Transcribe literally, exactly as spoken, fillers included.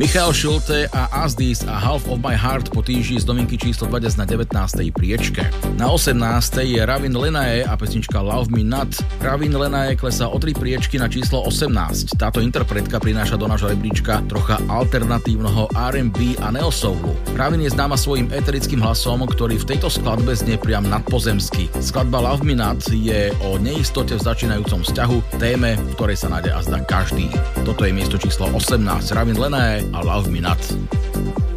Michael Schulte a As This a Half of My Heart potíži z novinky číslo dvadsať na devätnástej priečke. Na osemnástej je Ravin Lenae a pesnička Love Me Not. Ravin Lenae klesá o tri priečky na číslo osemnásť. Táto interpretka prináša do nášho rebríčka trocha alternatívneho er end bí a neosoulu. Ravin je známa svojím eterickým hlasom, ktorý v tejto skladbe znie priam nadpozemsky. Skladba Love Me Not je o neistote v začínajúcom vzťahu, téme, v ktorej sa nájde azda každý. Toto je miesto číslo osemnásť. Ravin Lenae a Love Me Not.